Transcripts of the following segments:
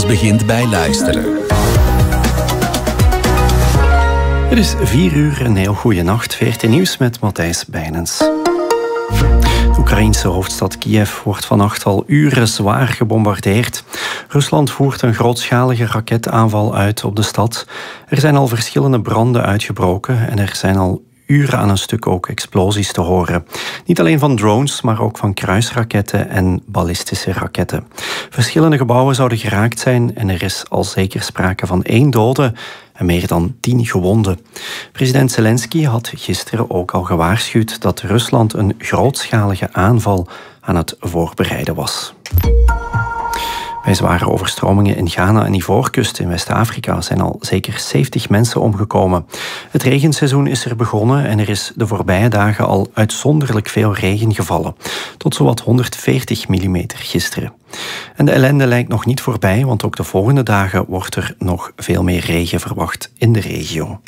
begint bij luisteren. Het is 4 uur, een heel goede nacht. VRT Nieuws met Matthijs Bijnens. De Oekraïense hoofdstad Kiev wordt vannacht al uren zwaar gebombardeerd. Rusland voert een grootschalige raketaanval uit op de stad. Er zijn al verschillende branden uitgebroken en er zijn al uren aan een stuk ook explosies te horen. Niet alleen van drones, maar ook van kruisraketten en ballistische raketten. Verschillende gebouwen zouden geraakt zijn en er is al zeker sprake van 1 dode en meer dan 10 gewonden. President Zelensky had gisteren ook al gewaarschuwd dat Rusland een grootschalige aanval aan het voorbereiden was. Bij zware overstromingen in Ghana en Ivoorkust in West-Afrika zijn al zeker 70 mensen omgekomen. Het regenseizoen is er begonnen en er is de voorbije dagen al uitzonderlijk veel regen gevallen. Tot zowat 140 mm gisteren. En de ellende lijkt nog niet voorbij, want ook de volgende dagen wordt er nog veel meer regen verwacht in de regio.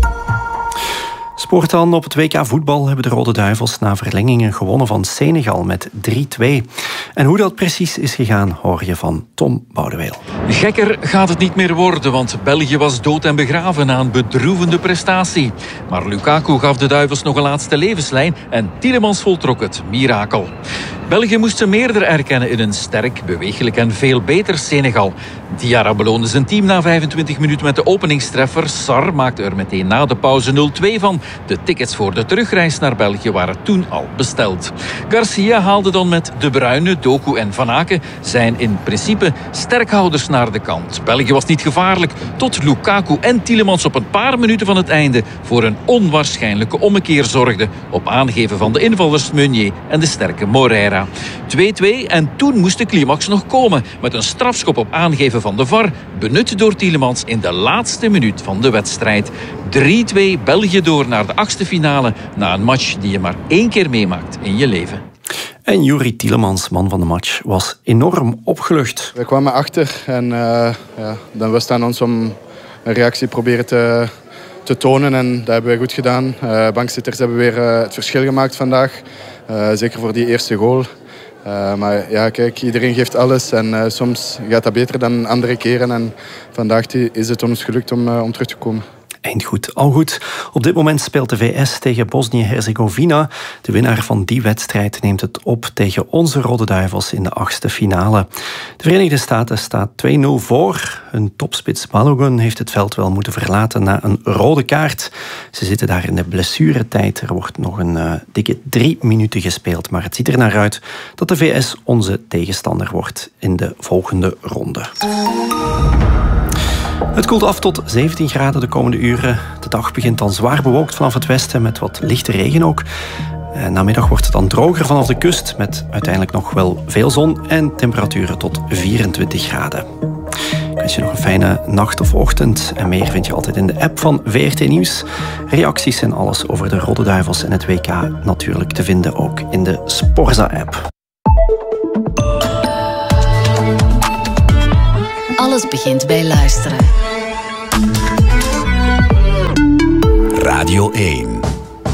Sport dan. Op het WK voetbal hebben de Rode Duivels na verlengingen gewonnen van Senegal met 3-2. En hoe dat precies is gegaan, hoor je van Tom Boudeweel. Gekker gaat het niet meer worden, want België was dood en begraven na een bedroevende prestatie. Maar Lukaku gaf de Duivels nog een laatste levenslijn en Tielemans voltrok het mirakel. België moest ze meerder erkennen in een sterk, beweeglijk en veel beter Senegal. Diarra beloonde zijn team na 25 minuten met de openingstreffer. Sarr maakte er meteen na de pauze 0-2 van. De tickets voor de terugreis naar België waren toen al besteld. Garcia haalde dan met De Bruyne, Doku en Van Aken zijn in principe sterkhouders naar de kant. België was niet gevaarlijk tot Lukaku en Tielemans op een paar minuten van het einde voor een onwaarschijnlijke ommekeer zorgden op aangeven van de invallers Meunier en de sterke Moreira. 2-2 en toen moest de climax nog komen met een strafschop op aangeven van de VAR, benut door Tielemans in de laatste minuut van de wedstrijd. 3-2 België door naar de 8e finale na een match die je maar 1 keer meemaakt in je leven. En Juri Tielemans, man van de match, was enorm opgelucht. We kwamen achter en dan was het aan ons om een reactie proberen te tonen en dat hebben we goed gedaan. Bankzitters hebben weer het verschil gemaakt vandaag. Zeker voor die eerste goal. Maar ja, kijk, iedereen geeft alles en soms gaat dat beter dan andere keren. En vandaag is het ons gelukt om terug te komen. Eind goed, al goed. Op dit moment speelt de VS tegen Bosnië-Herzegovina. De winnaar van die wedstrijd neemt het op tegen onze Rode Duivels in de 8e finale. De Verenigde Staten staat 2-0 voor. Hun topspits Balogun heeft het veld wel moeten verlaten na een rode kaart. Ze zitten daar in de blessuretijd. Er wordt nog een dikke 3 minuten gespeeld. Maar het ziet er naar uit dat de VS onze tegenstander wordt in de volgende ronde. Het koelt af tot 17 graden de komende uren. De dag begint dan zwaar bewolkt vanaf het westen met wat lichte regen ook. Namiddag wordt het dan droger vanaf de kust met uiteindelijk nog wel veel zon en temperaturen tot 24 graden. Ik wens je nog een fijne nacht of ochtend. En meer vind je altijd in de app van VRT Nieuws. Reacties en alles over de Rode Duivels en het WK natuurlijk te vinden ook in de Sporza-app. Alles begint bij luisteren. Radio 1.